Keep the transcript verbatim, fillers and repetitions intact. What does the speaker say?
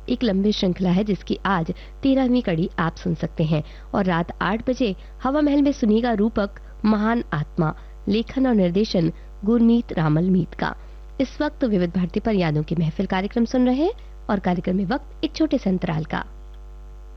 एक लंबी श्रृंखला है जिसकी आज तेरहवीं कड़ी आप सुन सकते हैं। और रात आठ बजे हवा महल में सुनिएगा रूपक महान आत्मा, लेखन और निर्देशन गुरमीत रामल मीत का। इस वक्त विविध भारती पर यादों की महफिल कार्यक्रम सुन रहे हैं और कार्यक्रम में वक्त एक छोटे से अंतराल का।